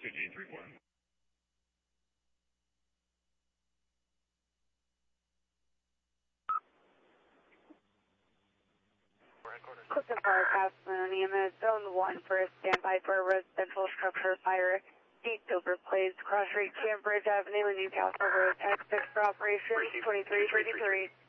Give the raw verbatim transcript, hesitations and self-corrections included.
fifteen three one. Clifton Park, Half-Moon, E M S Zone one for a standby for a residential structure fire. Eastover Place, Cross Street, Cambridge Avenue, Newcastle Road, Tech six for operations, twenty-three thirty-three.